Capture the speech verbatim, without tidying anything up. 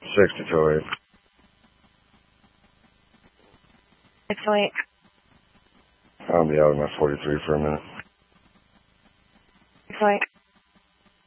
six to eight. six oh eight. I'll be out of my forty-three for a minute. six oh eight.